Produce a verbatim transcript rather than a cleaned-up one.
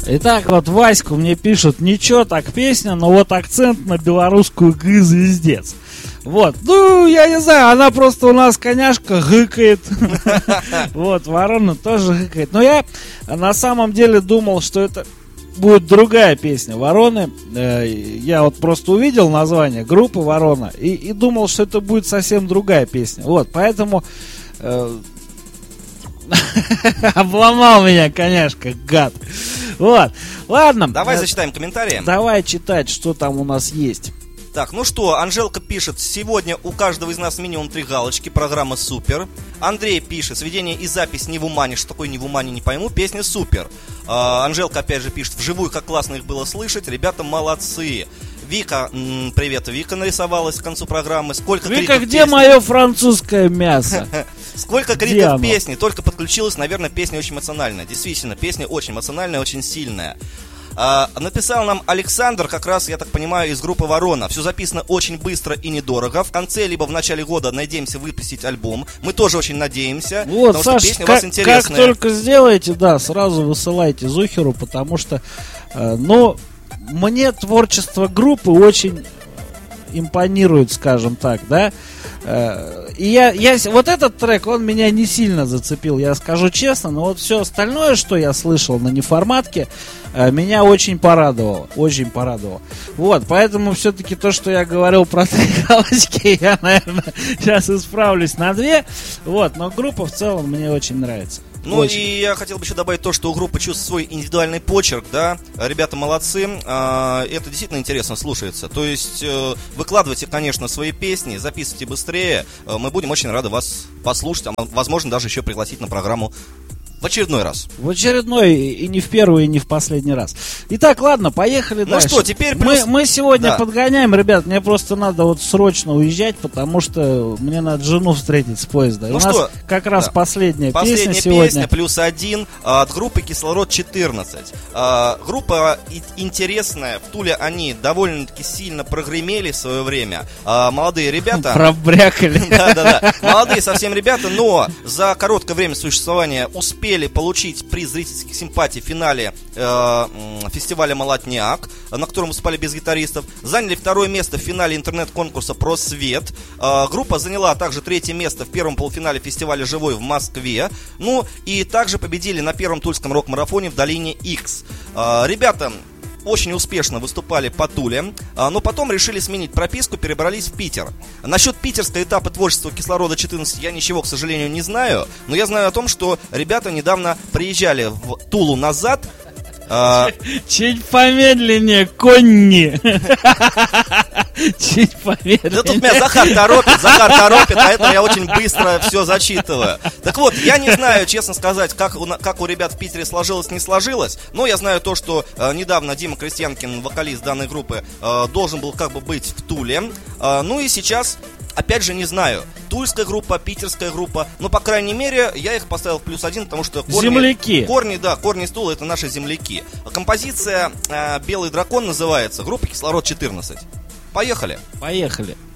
Итак, вот Ваську мне пишут, ничего так песня, но вот акцент на белорусскую «Г» звездец. Вот, ну, я не знаю, она просто у нас коняшка гыкает. Вот, ворона тоже гыкает. Но я на самом деле думал, что это будет другая песня «Вороны». Я вот просто увидел название группы «Ворона» и, и думал, что это будет совсем другая песня. Вот, поэтому... Обломал меня, коняшка, гад. Вот, ладно. Давай зачитаем комментарии. Давай читать, что там у нас есть. Так, ну что, Анжелка пишет, сегодня у каждого из нас минимум три галочки, программа супер. Андрей пишет, сведение и запись не в умане, что такое не в умане, не пойму, песня супер. а, Анжелка опять же пишет, вживую как классно их было слышать, ребята молодцы. Вика, м, привет, Вика нарисовалась к концу программы. Сколько Вика, где песни? Мое французское мясо? Сколько криков песни, только подключилась, наверное, песня очень эмоциональная. Действительно, песня очень эмоциональная, очень сильная. А, написал нам Александр, как раз, я так понимаю, из группы «Ворона». Все записано очень быстро и недорого. В конце, либо в начале года надеемся выпустить альбом. Мы тоже очень надеемся. Вот, потому Саш, что песня как, у вас интересная. как только сделаете, да, сразу высылайте Зухеру, потому что, э, ну, мне творчество группы очень импонирует, скажем так, да. И я, я, вот этот трек, он меня не сильно зацепил, я скажу честно, но вот все остальное, что я слышал на неформатке, меня очень порадовало, очень порадовало. Вот, поэтому все-таки то, что я говорил про три галочки, я, наверное, сейчас исправлюсь на две. Вот, но группа в целом мне очень нравится. Ну очень. И я хотел бы еще добавить то, что у группы чувствует свой индивидуальный почерк, да, ребята молодцы, это действительно интересно слушается, то есть выкладывайте, конечно, свои песни, записывайте быстрее, мы будем очень рады вас послушать, а возможно даже еще пригласить на программу в очередной раз. В очередной, и не в первый, и не в последний раз. Итак, ладно, поехали ну дальше. Ну что, теперь плюс... мы, мы сегодня да. подгоняем, ребят, мне просто надо вот срочно уезжать, потому что мне надо жену встретить с поезда. Ну У что, нас как раз да. последняя, последняя песня сегодня. Песня плюс один от группы Кислород четырнадцать. Группа интересная, в Туле они довольно-таки сильно прогремели в свое время. Молодые ребята. Пробрякали. Да-да-да, молодые совсем ребята, но за короткое время существования успели получить приз зрительских симпатий в финале э, фестиваля «Молотняк», на котором выступали без гитаристов. Заняли второе место в финале интернет-конкурса «Просвет». Э, группа заняла также третье место в первом полуфинале фестиваля «Живой» в Москве. Ну и также победили на первом тульском рок-марафоне в Долине X. Э, ребята очень успешно выступали по Туле, но потом решили сменить прописку, перебрались в Питер. Насчет питерского этапа творчества Кислорода четырнадцать я ничего, к сожалению, не знаю, но я знаю о том, что ребята недавно приезжали в Тулу назад. Чуть помедленнее, конни. Чуть помедленнее. Да тут меня Захар торопит, Захар торопит, поэтому я очень быстро все зачитываю. Так вот, я не знаю, честно сказать, как у, как у ребят в Питере сложилось, не сложилось, но я знаю то, что э, недавно Дима Крестьянкин, вокалист данной группы, э, должен был как бы быть в Туле. Э, ну и сейчас... Опять же, не знаю, тульская группа, питерская группа, но, по крайней мере, я их поставил в плюс один, потому что корни... Земляки. Корни, да, корни из Тулы — это наши земляки. Композиция э, «Белый дракон» называется, группа «Кислород четырнадцать». Поехали. Поехали.